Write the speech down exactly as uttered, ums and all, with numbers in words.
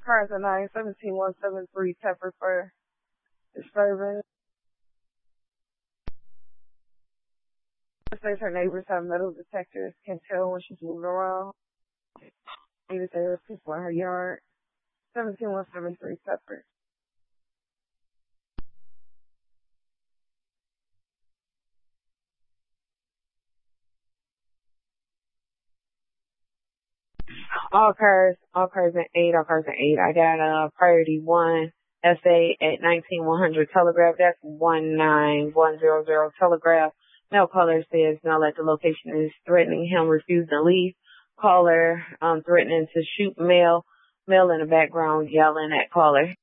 Cars are nine seventeen one seven three Pepper for disturbance. It says her neighbors have metal detectors, can tell when she's moving around. Maybe there's people in her yard. seventeen one seven three Pepper. All cars, all cars in eight, all cars in eight. I got a uh, priority one S A at nineteen one hundred Telegraph. That's one nine one zero zero Telegraph. Mail caller says mail at the location is threatening him, refusing to leave. Caller um, threatening to shoot mail. Mail in the background yelling at caller.